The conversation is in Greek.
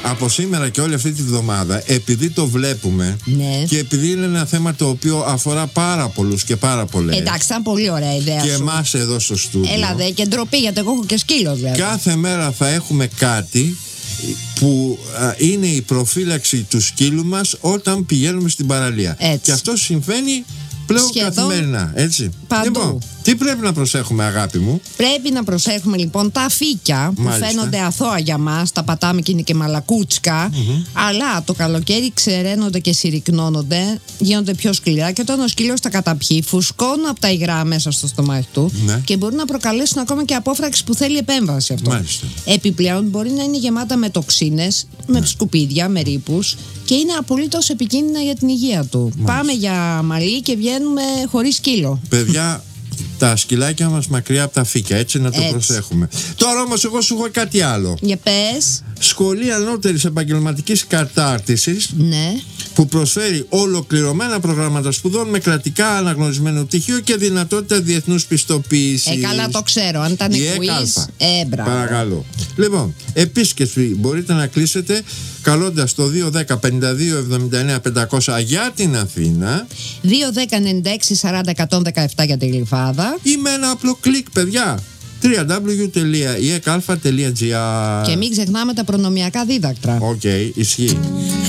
από σήμερα και όλη αυτή τη βδομάδα, επειδή το βλέπουμε, ναι, και επειδή είναι ένα θέμα το οποίο αφορά πάρα πολλούς και πάρα πολλές. Εντάξει, ήταν πολύ ωραία ιδέα. Και σου. εμάς εδώ στο στούντιο. Έλα δε, και ντροπή, γιατί εγώ έχω και σκύλο, βέβαια. Κάθε μέρα θα έχουμε κάτι που είναι η προφύλαξη του σκύλου μας όταν πηγαίνουμε στην παραλία. Έτσι. Και αυτό συμβαίνει πλέον σχεδόν καθημερινά, έτσι. παντού. Λοιπόν, τι πρέπει να προσέχουμε, αγάπη μου? Πρέπει να προσέχουμε λοιπόν τα αφύκια που Μάλιστα. φαίνονται αθώα για μας, τα πατάμε και είναι και μαλακούτσικα, αλλά το καλοκαίρι ξεραίνονται και συρρυκνώνονται, γίνονται πιο σκληρά και όταν ο σκύλος τα καταπιεί, φουσκώνουν από τα υγρά μέσα στο στομάχι του, Ναι. και μπορούν να προκαλέσουν ακόμα και απόφραξη που θέλει επέμβαση αυτό. Μάλιστα. Επιπλέον μπορεί να είναι γεμάτα με τοξίνες, με σκουπίδια, με ρήπους και είναι απολύτως επικίνδυνα για την υγεία του. Πάμε για μαλλί και βγαίνουμε χωρίς σκύλο. Παιδιά, τα σκυλάκια μας μακριά από τα φύκια, έτσι να το Έτσι. προσέχουμε. Τώρα όμως εγώ σου έχω κάτι άλλο. Για πες. Σχολή Ανώτερης Επαγγελματικής Κατάρτισης, Ναι. που προσφέρει ολοκληρωμένα προγράμματα σπουδών με κρατικά αναγνωρισμένο πτυχίο και δυνατότητα διεθνούς πιστοποίησης. Καλά το ξέρω, αν ήταν Η quiz. ΕΚΑΛΦΑ. Μπράβο. Παρακαλώ. Λοιπόν, επίσκεψη μπορείτε να κλείσετε καλώντας το 210 52 79 500 για την Αθήνα 2-10-96-40-117 για τη Γλυφάδα. ή με ένα απλό κλικ, παιδιά. www.ekalfa.gr. Και μην ξεχνάμε τα προνομιακά δίδακτρα. Οκ, ισχύει.